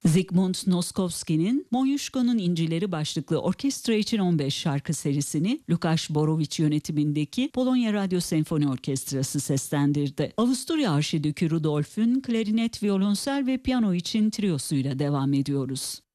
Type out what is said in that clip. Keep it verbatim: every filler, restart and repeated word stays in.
Zygmunt Noskowski'nin Monyushko'nun İncileri başlıklı orkestra için on beş şarkı serisini Lukasz Borowicz yönetimindeki Polonya Radyo Senfoni Orkestrası seslendirdi. Avusturya Arşidükü Rudolf'ün klarinet, violonsel ve piyano için triosuyla devam ediyoruz.